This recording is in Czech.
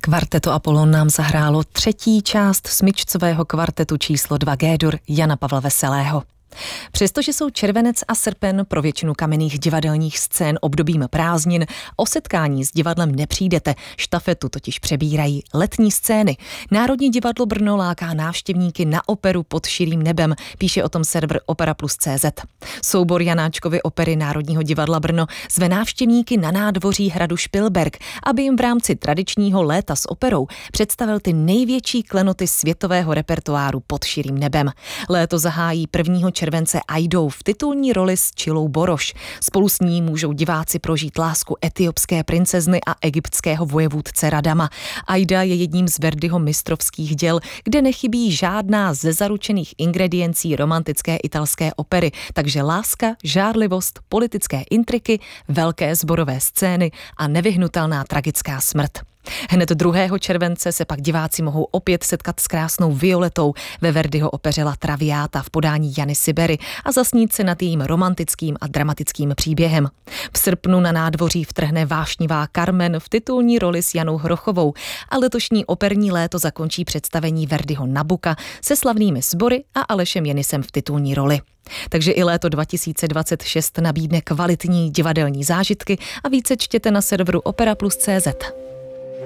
Kvarteto Apollon nám zahrálo třetí část smyčcového kvartetu číslo 2 G-dur Jana Pavla Veselého. Přestože jsou červenec a srpen pro většinu kamenných divadelních scén obdobím prázdnin, o setkání s divadlem nepřijdete, štafetu totiž přebírají letní scény. Národní divadlo Brno láká návštěvníky na operu Pod širým nebem, píše o tom server operaplus.cz. Soubor Janáčkovy opery Národního divadla Brno zve návštěvníky na nádvoří hradu Špilberk, aby jim v rámci tradičního léta s operou představil ty největší klenoty světového repertoáru Pod širým nebem. Léto zahájí 1. července Aidou v titulní roli s Čilou Boroš. Spolu s ní můžou diváci prožít lásku etiopské princezny a egyptského vojevůdce Radama. Aida je jedním z Verdiho mistrovských děl, kde nechybí žádná ze zaručených ingrediencí romantické italské opery, takže láska, žárlivost, politické intriky, velké sborové scény a nevyhnutelná tragická smrt. Hned 2. července se pak diváci mohou opět setkat s krásnou Violetou ve Verdiho opeře La Traviata v podání Jany Sibery a zasnít se nad jejím romantickým a dramatickým příběhem. V srpnu na nádvoří vtrhne vášnivá Carmen v titulní roli s Janou Hrochovou a letošní operní léto zakončí představení Verdiho Nabuka se slavnými sbory a Alešem Jenisem v titulní roli. Takže i léto 2026 nabídne kvalitní divadelní zážitky a více čtěte na serveru operaplus.cz.